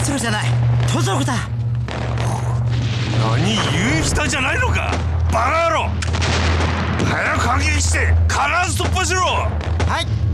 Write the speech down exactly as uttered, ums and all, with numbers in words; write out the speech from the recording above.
トロじゃない、トトロだ。 何、ユウヒタじゃないのか、バカ野郎。早く反撃して必ず突破しろ。 はい。